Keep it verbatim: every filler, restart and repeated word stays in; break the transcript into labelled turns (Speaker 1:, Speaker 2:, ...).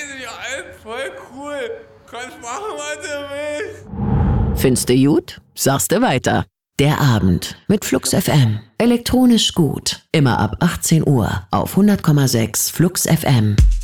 Speaker 1: sind ja alle voll cool. Kannst machen, was du willst.
Speaker 2: Findest du gut? Sagst du weiter. Der Abend mit Flux F M. Elektronisch gut. Immer ab achtzehn Uhr auf hundert Komma sechs Flux F M.